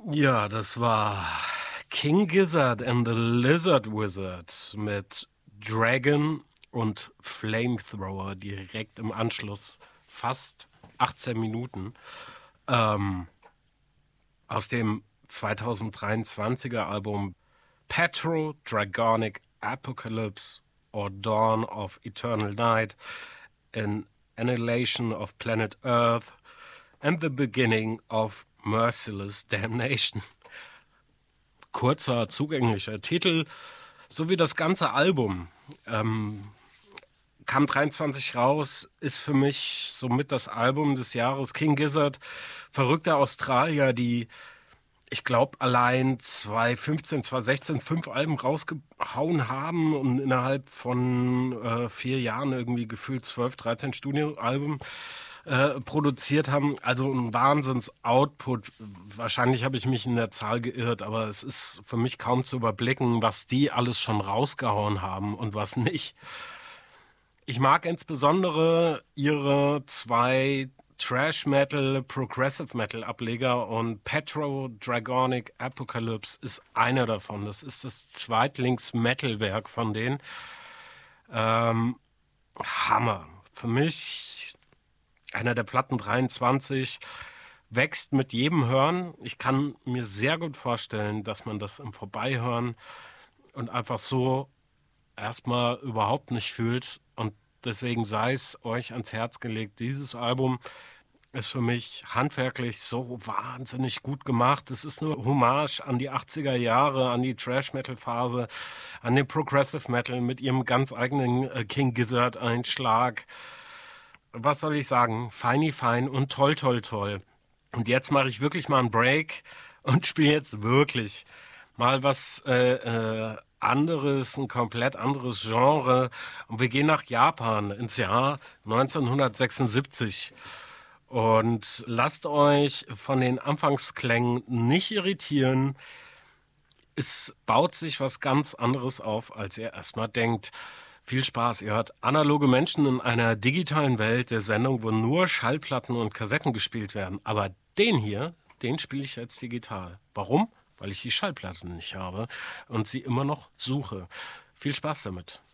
Ja, das war King Gizzard and the Lizard Wizard mit Dragon und Flamethrower direkt im Anschluss. Fast 18 Minuten. Ähm, aus dem 2023er Album Petro Dragonic Apocalypse or Dawn of Eternal Night, An Annihilation of Planet Earth and the Beginning of Merciless Damnation. Kurzer, zugänglicher Titel, sowie das ganze Album. Kam 23 raus, ist für mich somit das Album des Jahres. King Gizzard, verrückte Australier, die, ich glaube, allein 2015, 2016 5 Alben rausgehauen haben und innerhalb von 4 Jahren irgendwie gefühlt 12, 13 Studioalben produziert haben. Also ein Wahnsinns-Output. Wahrscheinlich habe ich mich in der Zahl geirrt, aber es ist für mich kaum zu überblicken, was die alles schon rausgehauen haben und was nicht. Ich mag insbesondere ihre 2 Trash-Metal, Progressive-Metal-Ableger und Petro Dragonic Apocalypse ist einer davon. Das ist das Zweitlings-Metal-Werk von denen. Hammer. Für mich einer der Platten 23, wächst mit jedem Hören. Ich kann mir sehr gut vorstellen, dass man das im Vorbeihören und einfach so erstmal überhaupt nicht fühlt. Und deswegen sei es euch ans Herz gelegt. Dieses Album ist für mich handwerklich so wahnsinnig gut gemacht. Es ist eine Hommage an die 80er Jahre, an die Trash-Metal-Phase, an den Progressive Metal mit ihrem ganz eigenen King Gizzard-Einschlag. Was soll ich sagen? Feini fein und toll, toll, toll. Und jetzt mache ich wirklich mal einen Break und spiele jetzt wirklich mal was anderes, ein komplett anderes Genre. Und wir gehen nach Japan ins Jahr 1976. Und lasst euch von den Anfangsklängen nicht irritieren. Es baut sich was ganz anderes auf, als ihr erstmal denkt. Viel Spaß, ihr hört analoge Menschen in einer digitalen Welt der Sendung, wo nur Schallplatten und Kassetten gespielt werden. Aber den hier, den spiele ich jetzt digital. Warum? Weil ich die Schallplatten nicht habe und sie immer noch suche. Viel Spaß damit.